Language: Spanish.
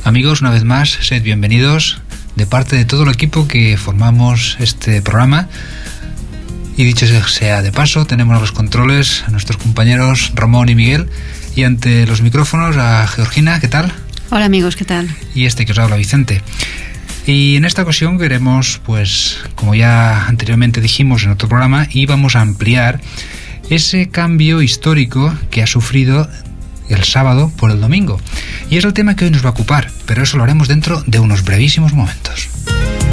Amigos, una vez más, sed bienvenidos de parte de todo el equipo que formamos este programa. Y dicho sea de paso, tenemos a los controles a nuestros compañeros Ramón y Miguel, y ante los micrófonos a Georgina. ¿Qué tal? Hola amigos, ¿qué tal? Y este que os habla, Vicente. Y en esta ocasión queremos, pues, como ya anteriormente dijimos en otro programa, íbamos a ampliar ese cambio histórico que ha sufrido el sábado por el domingo. Y es el tema que hoy nos va a ocupar, pero eso lo haremos dentro de unos brevísimos momentos.